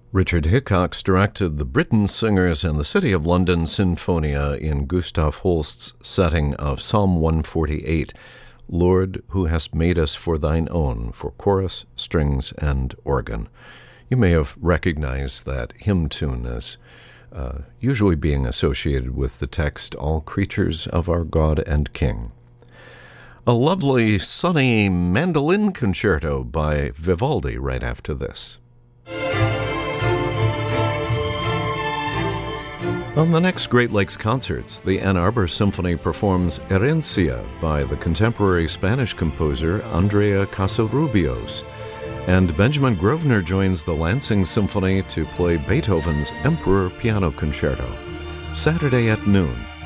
Richard Hickox directed the Britten Singers and the City of London Sinfonia in Gustav Holst's setting of Psalm 148, Lord, who hast made us for thine own, for chorus, strings, and organ. You may have recognized that hymn tune as usually being associated with the text, all creatures of our God and King. A lovely, sunny mandolin concerto by Vivaldi right after this. On the next Great Lakes Concerts, the Ann Arbor Symphony performs Herencia by the contemporary Spanish composer Andrea Casarubios, and Benjamin Grosvenor joins the Lansing Symphony to play Beethoven's Emperor Piano Concerto, Saturday at noon.